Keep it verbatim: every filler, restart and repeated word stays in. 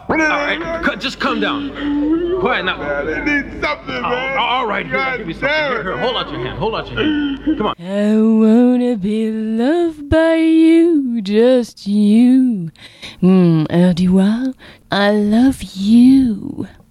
All right, c- just calm down. Quiet now. Man, they need something, Oh, man. all right, here, I'll God give you something. damn Here, it, here, man. hold out your hand. Hold out your hand. Come on. I wanna be loved by you, just you. Hmm, R D Y, I love you.